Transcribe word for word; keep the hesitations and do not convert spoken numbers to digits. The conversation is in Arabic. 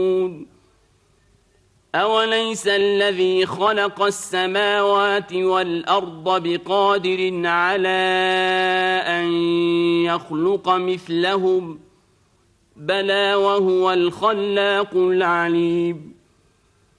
أوليس الذي خلق السماوات والأرض بقادر على أن يخلق مثلهم بلى وهو الخلاق العليم